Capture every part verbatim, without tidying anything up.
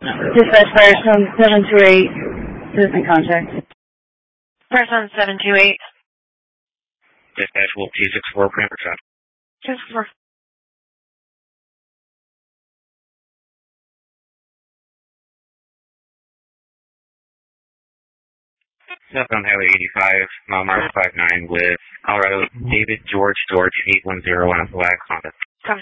Dispatch Firestone seven two eight, citizen contact. Firestone seven two eight. Dispatch Wolf T six four, Panther Shot. Two six four. Southbound Highway eighty-five, mile marker five nine with Colorado David George George eight one zero on a black Honda. Come.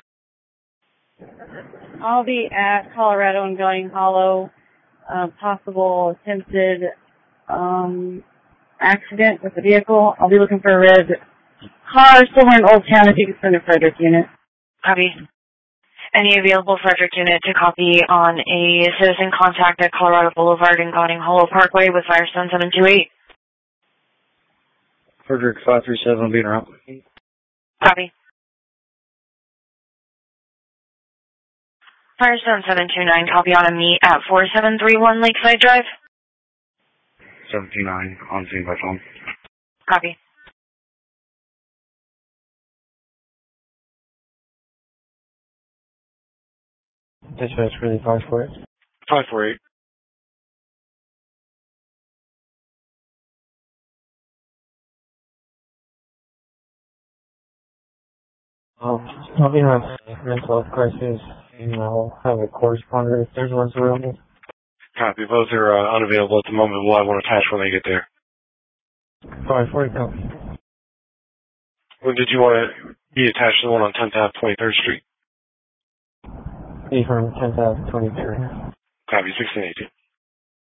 I'll be at Colorado and Going Hollow. Uh, possible attempted um, accident with the vehicle. I'll be looking for a red car somewhere in Old Town if you can send a Frederick unit. Copy. Any available Frederick unit to copy on a citizen contact at Colorado Boulevard and Going Hollow Parkway with Firestone seven two eight. Frederick five three seven being around. Copy. Firestone seven two nine, copy on a meet at four seven three one Lakeside Drive. seven two nine, on scene by phone. Copy. Dispatch really five four eight. five four eight. Um, I'll be around mental health crisis, and I'll have a correspondent if there's one available. Copy. Both are uh, unavailable at the moment. We'll have one attached when they get there. five four eight, copy. When did you want to be attached to the one on tenth Avenue, twenty-third Street? E from tenth Avenue, twenty-third. Copy. sixteen eighteen.